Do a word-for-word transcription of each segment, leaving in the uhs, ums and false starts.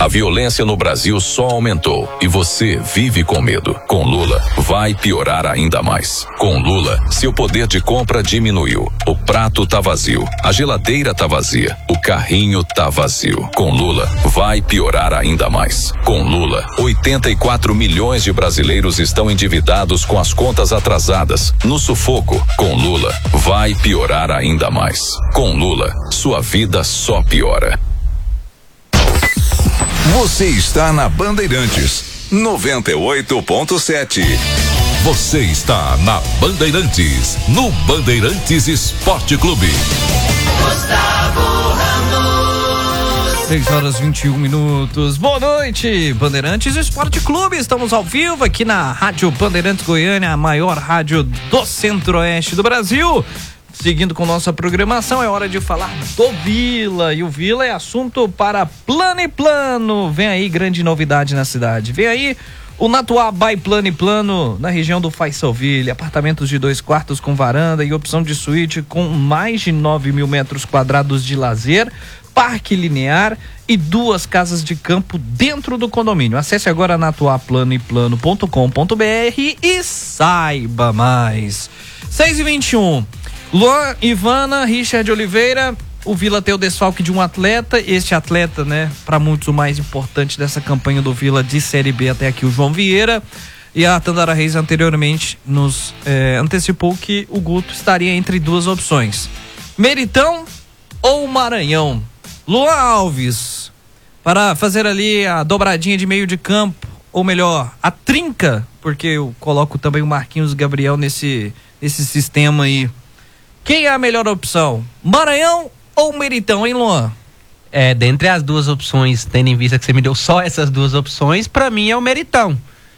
A violência no Brasil só aumentou e você vive com medo. Com Lula, vai piorar ainda mais. Com Lula, seu poder de compra diminuiu. O prato tá vazio, a geladeira tá vazia, o carrinho tá vazio. Com Lula, vai piorar ainda mais. Com Lula, oitenta e quatro milhões de brasileiros estão endividados com as contas atrasadas, no sufoco. Com Lula, vai piorar ainda mais. Com Lula, sua vida só piora. Você está na Bandeirantes, noventa e oito ponto sete. Você está na Bandeirantes, no Bandeirantes Esporte Clube. Gustavo Ramos. seis horas e vinte e um minutos. Boa noite, Bandeirantes Esporte Clube. Estamos ao vivo aqui na Rádio Bandeirantes Goiânia, a maior rádio do Centro-Oeste do Brasil. Seguindo com nossa programação, é hora de falar do Vila. E o Vila é assunto para Plano e Plano. Vem aí grande novidade na cidade. Vem aí o Natuá by Plano e Plano, na região do Faisalville. Apartamentos de dois quartos com varanda e opção de suíte com mais de nove mil metros quadrados de lazer, parque linear e duas casas de campo dentro do condomínio. Acesse agora natuá plano e plano ponto com ponto br e saiba mais. seis e vinte e um. Luan, Ivana, Richard Oliveira, o Vila tem o desfalque de um atleta, este atleta, né, para muitos o mais importante dessa campanha do Vila de Série B até aqui, o João Vieira, e a Tandara Reis anteriormente nos eh, antecipou que o Guto estaria entre duas opções, Meritão ou Maranhão. Luan Alves, para fazer ali a dobradinha de meio de campo, ou melhor, a trinca, porque eu coloco também o Marquinhos Gabriel nesse, nesse sistema aí. Quem é a melhor opção? Maranhão ou Meritão, hein, Luan? É, dentre as duas opções, tendo em vista que você me deu só essas duas opções, pra mim é o Meritão.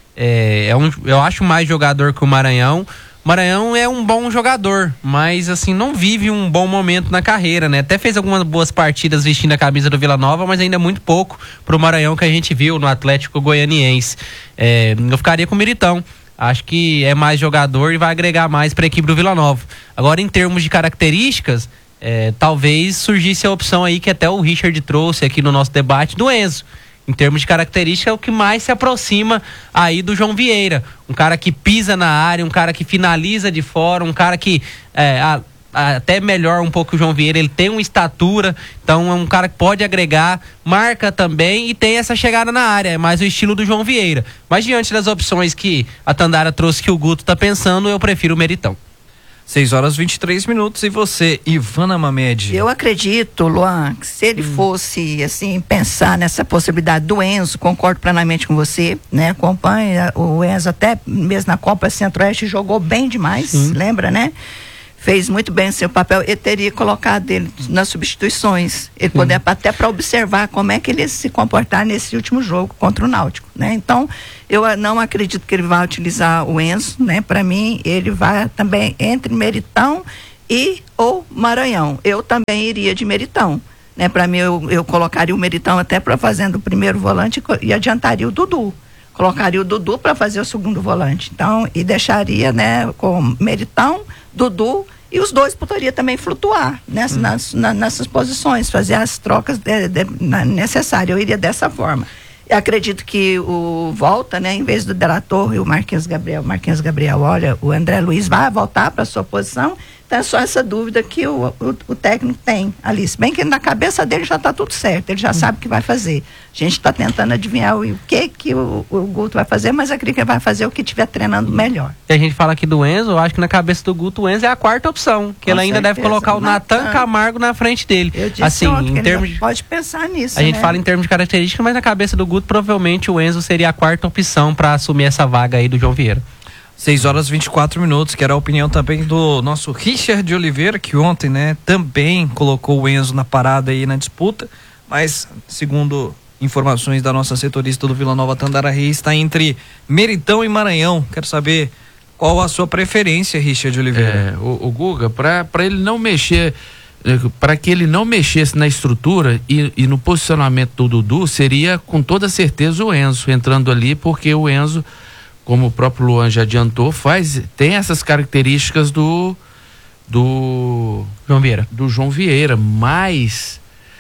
É, é um, eu acho mais jogador que o Maranhão. Maranhão é um bom jogador, mas assim, não vive um bom momento na carreira, né? Até fez algumas boas partidas vestindo a camisa do Vila Nova, mas ainda é muito pouco pro Maranhão que a gente viu no Atlético Goianiense. É, eu ficaria com o Meritão. Acho que é mais jogador e vai agregar mais para a equipe do Vila Nova. Agora, em termos de características, é, talvez surgisse a opção aí que até o Richard trouxe aqui no nosso debate do Enzo. Em termos de característica, é o que mais se aproxima aí do João Vieira. Um cara que pisa na área, um cara que finaliza de fora, um cara que... É, a, até melhor um pouco que o João Vieira, ele tem uma estatura, então é um cara que pode agregar, marca também e tem essa chegada na área, é mais o estilo do João Vieira. Mas diante das opções que a Tandara trouxe que o Guto tá pensando, eu prefiro o Meritão. seis horas e vinte e três minutos. E você, Ivana Mamed? Eu acredito, Luan, que se ele hum. fosse, assim, pensar nessa possibilidade do Enzo, concordo plenamente com você, né? Acompanha o Enzo até mesmo na Copa Centro-Oeste, jogou bem demais, hum. lembra, né? Fez muito bem o seu papel. Ele teria colocado ele nas substituições. Ele hum. poderia até para observar como é que ele ia se comportar nesse último jogo contra o Náutico, né? Então, eu não acredito que ele vá utilizar o Enzo, né? Para mim, ele vai também entre Meritão e ou Maranhão. Eu também iria de Meritão, né? Para mim, eu, eu colocaria o Meritão até para fazendo o primeiro volante e adiantaria o Dudu. Colocaria o Dudu para fazer o segundo volante. Então, e deixaria, né, com Meritão, Dudu, e os dois poderiam também flutuar nessa, hum. nas, na, nessas posições, fazer as trocas de, de, na, necessárias. Eu iria dessa forma. Eu acredito que o volta, né, em vez do De La Torre e o Marquinhos Gabriel, Marquinhos Gabriel, olha, o André Luiz vai voltar para sua posição. Então é só essa dúvida que o, o, o técnico tem ali. Se bem que na cabeça dele já está tudo certo, ele já hum. sabe o que vai fazer. A gente está tentando adivinhar o, o que que o, o Guto vai fazer, mas acredito que ele vai fazer o que estiver treinando melhor. Se a gente fala aqui do Enzo, eu acho que na cabeça do Guto o Enzo é a quarta opção, que ele ainda deve colocar o Natan Camargo na frente dele. Eu disse assim, ontem, em termos de... pode pensar nisso, A gente né? fala em termos de características, mas na cabeça do Guto provavelmente o Enzo seria a quarta opção para assumir essa vaga aí do João Vieira. seis horas e vinte e quatro minutos, que era a opinião também do nosso Richard Oliveira, que ontem, né, também colocou o Enzo na parada aí na disputa, mas segundo informações da nossa setorista do Vila Nova, Tandara Reis, está entre Meritão e Maranhão. Quero saber qual a sua preferência, Richard Oliveira. É, o, o Guga, para ele não mexer, para que ele não mexesse na estrutura e, e no posicionamento do Dudu, seria com toda certeza o Enzo entrando ali, porque o Enzo, como o próprio Luan já adiantou, faz, tem essas características do do João Vieira. Do João Vieira, mas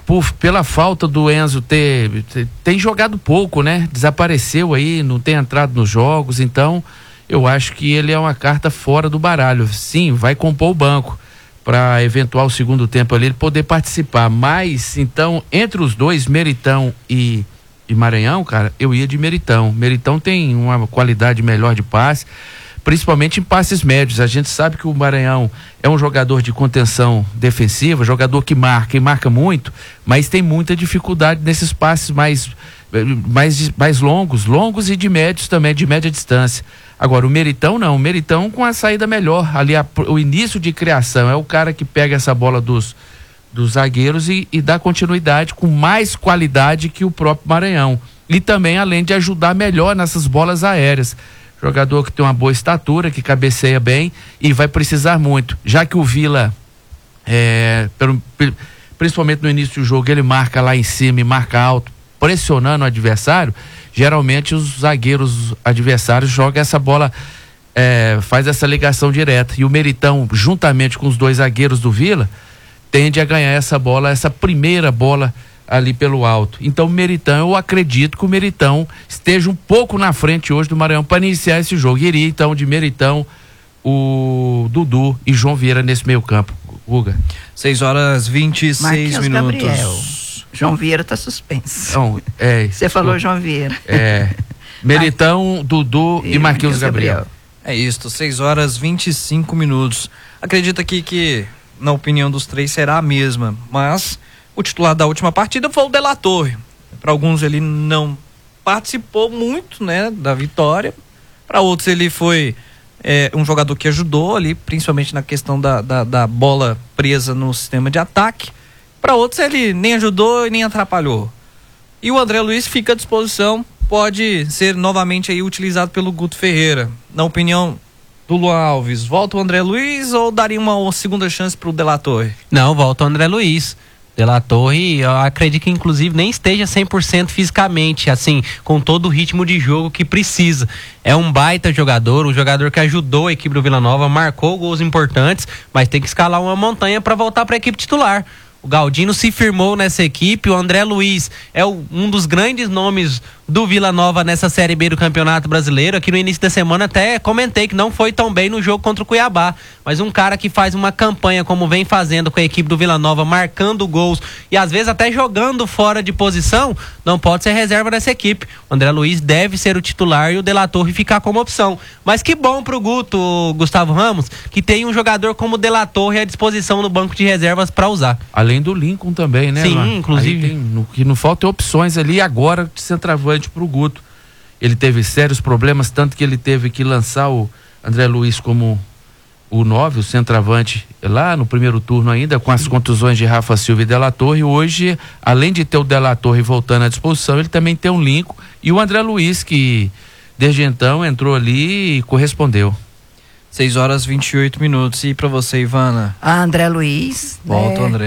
por, pela falta do Enzo ter, ter tem jogado pouco, né? Desapareceu aí, não tem entrado nos jogos, então eu acho que ele é uma carta fora do baralho. Sim, vai compor o banco para eventual segundo tempo ali ele poder participar, mas então entre os dois, Meritão e, e Maranhão, cara, eu ia de Meritão. Meritão tem uma qualidade melhor de passe, principalmente em passes médios. A gente sabe que o Maranhão é um jogador de contenção defensiva, jogador que marca e marca muito, mas tem muita dificuldade nesses passes mais, mais, mais longos, longos e de médios também, de média distância. Agora, o Meritão não, o Meritão com a saída melhor, ali a, o início de criação, é o cara que pega essa bola dos, dos zagueiros e, e dá continuidade com mais qualidade que o próprio Maranhão. E também, além de ajudar melhor nessas bolas aéreas. Jogador que tem uma boa estatura, que cabeceia bem e vai precisar muito, já que o Vila, é, pelo, principalmente no início do jogo, ele marca lá em cima e marca alto, pressionando o adversário. Geralmente os zagueiros adversários jogam essa bola, é, faz essa ligação direta. E o Meritão, juntamente com os dois zagueiros do Vila, tende a ganhar essa bola, essa primeira bola ali pelo alto. Então o Meritão, eu acredito que o Meritão esteja um pouco na frente hoje do Maranhão para iniciar esse jogo. Iria então de Meritão, o Dudu e João Vieira nesse meio campo. Guga. seis horas e vinte e seis Marquinhos minutos. Gabriel. João Vieira tá suspenso. Então, é, Você falou João Vieira. É, Meritão, Dudu e, e Marquinhos Gabriel. Gabriel. É isso, seis horas e vinte e cinco minutos. Acredito aqui que, na opinião dos três, será a mesma, mas o titular da última partida foi o De La Torre. Para alguns ele não participou muito, né, da vitória. Para outros ele foi é, um jogador que ajudou ali, principalmente na questão da, da, da bola presa no sistema de ataque. Para outros ele nem ajudou e nem atrapalhou. E o André Luiz fica à disposição, pode ser novamente aí utilizado pelo Guto Ferreira. Na opinião do Luan Alves, volta o André Luiz ou daria uma segunda chance para o De La Torre? Não, volta o André Luiz. De La Torre, eu acredito que inclusive nem esteja cem por cento fisicamente, assim, com todo o ritmo de jogo que precisa. É um baita jogador, um jogador que ajudou a equipe do Vila Nova, marcou gols importantes, mas tem que escalar uma montanha para voltar para a equipe titular. O Galdino se firmou nessa equipe, o André Luiz é o, um dos grandes nomes do Vila Nova nessa Série B do Campeonato Brasileiro. Aqui no início da semana até comentei que não foi tão bem no jogo contra o Cuiabá, mas um cara que faz uma campanha como vem fazendo com a equipe do Vila Nova, marcando gols e às vezes até jogando fora de posição, não pode ser reserva dessa equipe. O André Luiz deve ser o titular e o De La Torre ficar como opção. Mas que bom pro Guto, Gustavo Ramos, que tem um jogador como o De La Torre à disposição no banco de reservas para usar. Além do Lincoln também, né? Sim, Mar? inclusive. O que não falta é opções ali agora de centroavante pro Guto. Ele teve sérios problemas, tanto que ele teve que lançar o André Luiz como o nove, o centroavante, lá no primeiro turno ainda, com as contusões de Rafa Silva e De La Torre. Hoje, além de ter o De La Torre voltando à disposição, ele também tem um Lincoln e o André Luiz, que desde então entrou ali e correspondeu. seis horas e vinte e oito minutos. E para você, Ivana? Ah, André Luiz. Volta, né? André.